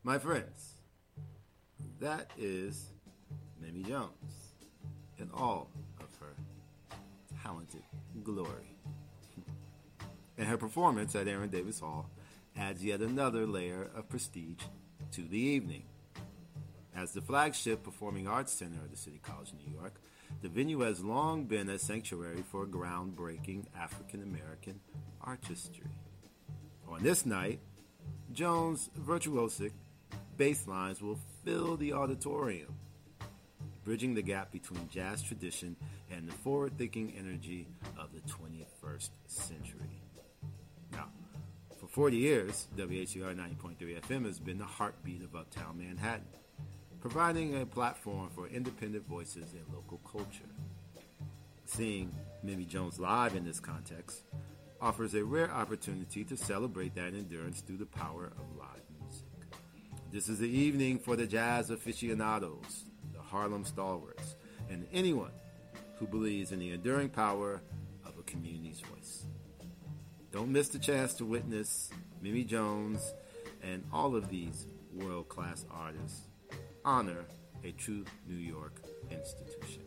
My friends, that is Mimi Jones in all of her talented glory. And her performance at Aaron Davis Hall adds yet another layer of prestige to the evening. As the flagship Performing Arts Center of the City College of New York, the venue has long been a sanctuary for groundbreaking African American artistry. On this night, Jones' virtuosic bass lines will fill the auditorium, bridging the gap between jazz tradition and the forward-thinking energy of the 21st century. Now, for 40 years, WHCR 90.3 FM has been the heartbeat of Uptown Manhattan, providing a platform for independent voices in local culture. Seeing Mimi Jones live in this context offers a rare opportunity to celebrate that endurance through the power of live music. This is the evening for the jazz aficionados, the Harlem stalwarts, and anyone who believes in the enduring power of a community's voice. Don't miss the chance to witness Mimi Jones and all of these world-class artists honor a true New York institution.